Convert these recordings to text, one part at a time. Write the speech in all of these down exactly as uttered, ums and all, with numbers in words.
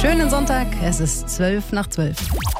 Schönen Sonntag, es ist zwölf nach zwölf.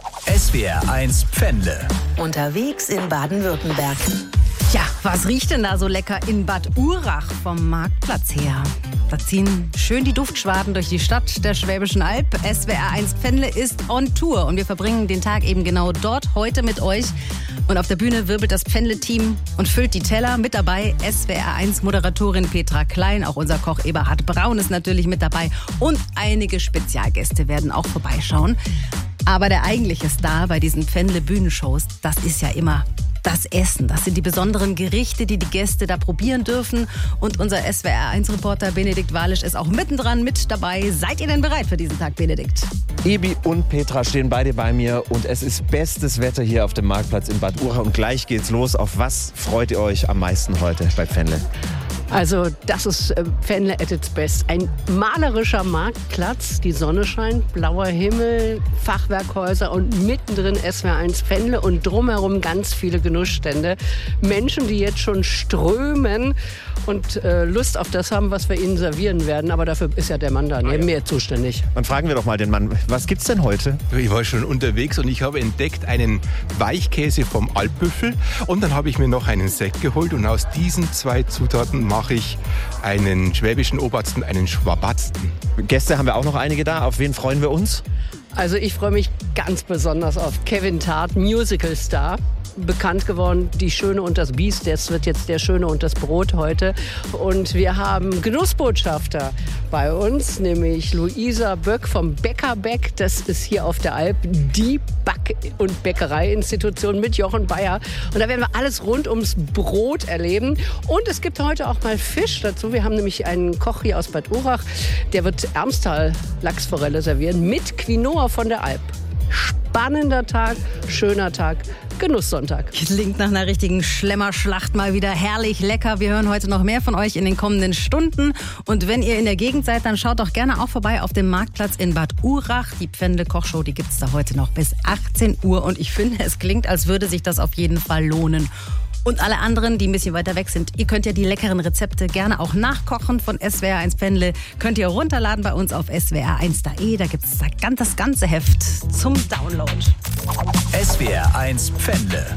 S W R eins Pfändle. Unterwegs in Baden-Württemberg. Ja, was riecht denn da so lecker in Bad Urach vom Marktplatz her? Da ziehen schön die Duftschwaden durch die Stadt der Schwäbischen Alb. S W R eins Pfändle ist on Tour und wir verbringen den Tag eben genau dort, heute mit euch. Und auf der Bühne wirbelt das Pfändle-Team und füllt die Teller. Mit dabei S W R eins Moderatorin Petra Klein, auch unser Koch Eberhard Braun ist natürlich mit dabei. Und einige Spezialgäste werden auch vorbeischauen. Aber der eigentliche Star bei diesen Pfändle-Bühnenshows, das ist ja immer das Essen. Das sind die besonderen Gerichte, die die Gäste da probieren dürfen. Und unser S W R eins Reporter Benedikt Walisch ist auch mittendran mit dabei. Seid ihr denn bereit für diesen Tag, Benedikt? Ebi und Petra stehen beide bei mir und es ist bestes Wetter hier auf dem Marktplatz in Bad Urach. Und gleich geht's los. Auf was freut ihr euch am meisten heute bei Pfändle? Also das ist äh, Pfändle at its best. Ein malerischer Marktplatz, die Sonne scheint, blauer Himmel, Fachwerkhäuser und mittendrin S W R eins Pfändle und drumherum ganz viele Genussstände. Menschen, die jetzt schon strömen und äh, Lust auf das haben, was wir ihnen servieren werden. Aber dafür ist ja der Mann da neben mir zuständig. Dann fragen wir doch mal den Mann, was gibt's denn heute? Ich war schon unterwegs und ich habe entdeckt einen Weichkäse vom Alpbüffel und dann habe ich mir noch einen Sekt geholt und aus diesen zwei Zutaten mache ich einen schwäbischen Obersten, einen Schwabatzten. Gäste haben wir auch noch einige da. Auf wen freuen wir uns? Also ich freue mich ganz besonders auf Kevin Tart, Musical-Star. Bekannt geworden, Die Schöne und das Biest. Das wird jetzt Der Schöne und das Brot heute. Und wir haben Genussbotschafter bei uns, nämlich Luisa Böck vom Bäckerbeck. Das ist hier auf der Alp die Back- und Bäckereiinstitution mit Jochen Bayer. Und da werden wir alles rund ums Brot erleben. Und es gibt heute auch mal Fisch dazu. Wir haben nämlich einen Koch hier aus Bad Urach, der wird Ermstal-Lachsforelle servieren mit Quinoa von der Alp. Spannender Tag, schöner Tag, Genusssonntag. Klingt nach einer richtigen Schlemmerschlacht mal wieder. Herrlich lecker. Wir hören heute noch mehr von euch in den kommenden Stunden. Und wenn ihr in der Gegend seid, dann schaut doch gerne auch vorbei auf dem Marktplatz in Bad Urach. Die Pfändle-Kochshow, die gibt es da heute noch bis achtzehn Uhr. Und ich finde, es klingt, als würde sich das auf jeden Fall lohnen. Und alle anderen, die ein bisschen weiter weg sind, ihr könnt ja die leckeren Rezepte gerne auch nachkochen von S W R eins Pfändle. Könnt ihr runterladen bei uns auf S W R eins punkt de. Da gibt es das ganze Heft zum Download. S W R eins Pfändle.